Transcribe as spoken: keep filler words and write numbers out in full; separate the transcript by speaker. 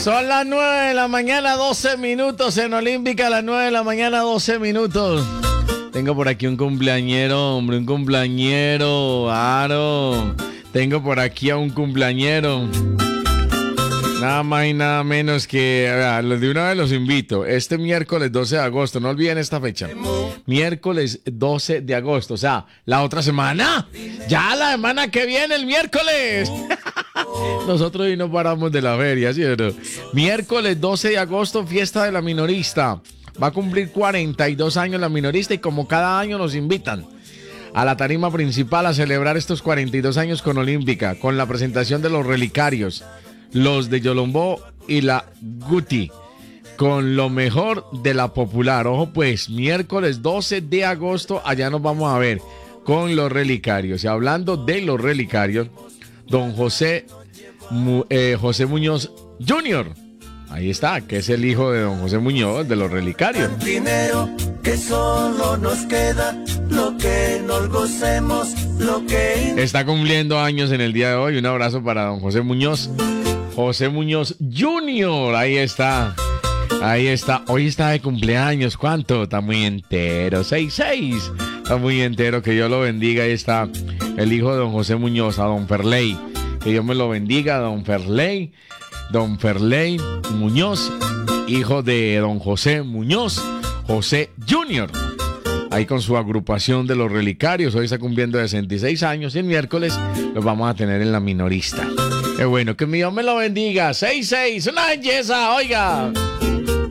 Speaker 1: Son las nueve de la mañana, doce minutos en Olímpica, las nueve de la mañana, doce minutos. Tengo por aquí un cumpleañero, hombre, un cumpleañero, Aro. Tengo por aquí a un cumpleañero. Nada más y nada menos que, a ver, de una vez los invito. Este miércoles doce de agosto, no olviden esta fecha. Miércoles doce de agosto, o sea, la otra semana. Ya la semana que viene, el miércoles. Nosotros hoy no paramos de la feria, ¿sí o no? Miércoles doce de agosto, fiesta de la minorista. Va a cumplir cuarenta y dos años la minorista y como cada año nos invitan a la tarima principal a celebrar estos cuarenta y dos años con Olímpica, con la presentación de los relicarios, los de Yolombó y la Guti, con lo mejor de la popular. Ojo pues, miércoles doce de agosto, allá nos vamos a ver con los relicarios. Y hablando de los relicarios, don José, eh, José Muñoz junior, ahí está, que es el hijo de don José Muñoz, de los relicarios.
Speaker 2: Dinero, que solo nos queda lo que nos gocemos, lo que...
Speaker 1: Está cumpliendo años en el día de hoy. Un abrazo para don José Muñoz. José Muñoz junior, ahí está. Ahí está. Hoy está de cumpleaños. ¿Cuánto? Está muy entero. seis seis. Está muy entero. Que Dios lo bendiga. Ahí está el hijo de don José Muñoz, a don Ferley. Que Dios me lo bendiga, don Ferley. Don Ferley Muñoz, hijo de don José Muñoz, José junior Ahí con su agrupación de los relicarios. Hoy está cumpliendo sesenta y seis años y el miércoles los vamos a tener en la minorista. Qué bueno, que mi Dios me lo bendiga. seis seis, una belleza, oiga.